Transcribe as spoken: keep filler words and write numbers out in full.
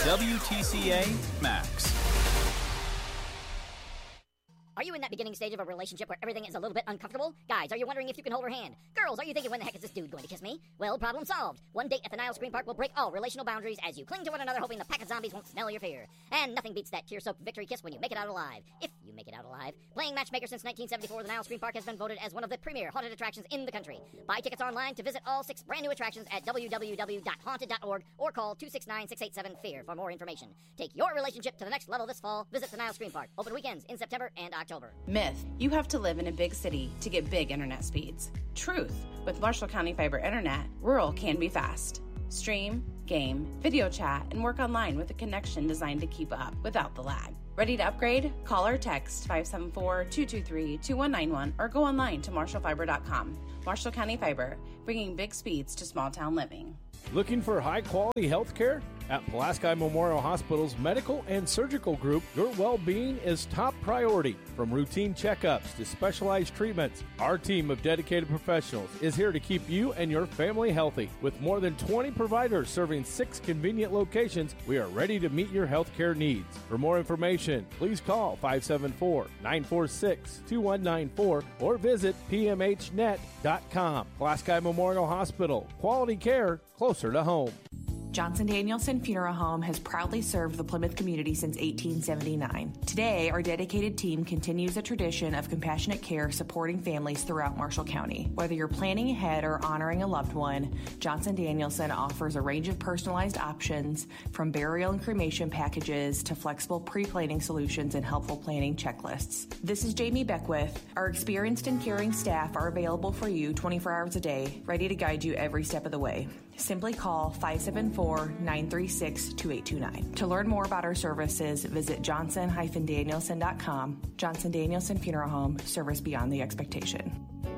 W T C A Max. Are you in that beginning stage of a relationship where everything is a little bit uncomfortable? Guys, are you wondering if you can hold her hand? Girls, are you thinking, when the heck is this dude going to kiss me? Well, problem solved. One date at the Nile Screen Park will break all relational boundaries as you cling to one another, hoping the pack of zombies won't smell your fear. And nothing beats that tear-soaked victory kiss when you make it out alive. If you make it out alive. Playing matchmaker since nineteen seventy-four, the Nile Screen Park has been voted as one of the premier haunted attractions in the country. Buy tickets online to visit all six brand new attractions at w w w dot haunted dot org or call two six nine, six eight seven, fear for more information. Take your relationship to the next level this fall. Visit the Nile Screen Park. Open weekends in September and October. Myth. You have to live in a big city to get big internet speeds. Truth. With Marshall County Fiber Internet, rural can be fast. Stream, game, video chat, and work online with a connection designed to keep up without the lag. Ready to upgrade? Call or text five seven four, two two three, two one nine one or go online to marshall fiber dot com. Marshall County Fiber, bringing big speeds to small town living. Looking for high-quality health care? At Pulaski Memorial Hospital's Medical and Surgical Group, your well-being is top priority. From routine checkups to specialized treatments, our team of dedicated professionals is here to keep you and your family healthy. With more than twenty providers serving six convenient locations, we are ready to meet your health care needs. For more information, please call five seven four, nine four six, two one nine four or visit p m h net dot com. Pulaski Memorial Hospital, quality care closer to home. Johnson Danielson Funeral Home has proudly served the Plymouth community since eighteen seventy-nine. Today, our dedicated team continues a tradition of compassionate care supporting families throughout Marshall County. Whether you're planning ahead or honoring a loved one, Johnson Danielson offers a range of personalized options, from burial and cremation packages to flexible pre-planning solutions and helpful planning checklists. This is Jamie Beckwith. Our experienced and caring staff are available for you twenty-four hours a day, ready to guide you every step of the way. Simply call five seven four, nine three six, two eight two nine. To learn more about our services, visit johnson dash danielson dot com. Johnson Danielson Funeral Home, service beyond the expectation.